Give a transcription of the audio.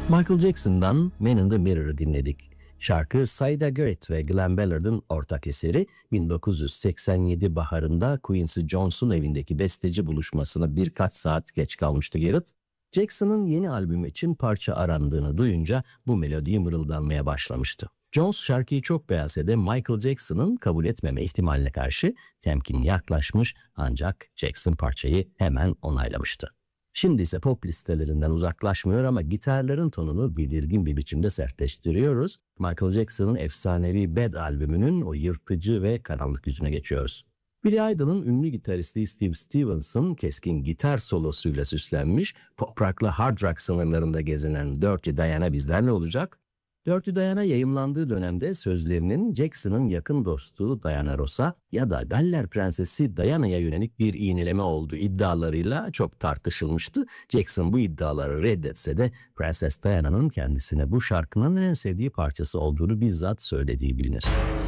Michael Jackson'dan Man in the Mirror'ı dinledik. Şarkı Syda Garrett ve Glenn Ballard'ın ortak eseri. 1987 baharında Quincy Jones'un evindeki besteci buluşmasına birkaç saat geç kalmıştı Garrett. Jackson'ın yeni albüm için parça arandığını duyunca bu melodiyi mırıldanmaya başlamıştı. Jones şarkıyı çok beğense de Michael Jackson'ın kabul etmeme ihtimaline karşı temkinli yaklaşmış, ancak Jackson parçayı hemen onaylamıştı. Şimdi ise pop listelerinden uzaklaşmıyor ama gitarların tonunu belirgin bir biçimde sertleştiriyoruz. Michael Jackson'ın efsanevi Bad albümünün o yırtıcı ve karanlık yüzüne geçiyoruz. Billy Idol'ın ünlü gitaristi Steve Stevens'ın keskin gitar solosuyla süslenmiş, pop rock'la hard rock sınırlarında gezinen Dirty Diana bizlerle olacak. Dirty Diana yayımlandığı dönemde sözlerinin Jackson'ın yakın dostu Diana Ross'a ya da Galler Prensesi Diana'ya yönelik bir iğneleme olduğu iddialarıyla çok tartışılmıştı. Jackson bu iddiaları reddetse de Prenses Diana'nın kendisine bu şarkının en sevdiği parçası olduğunu bizzat söylediği bilinir.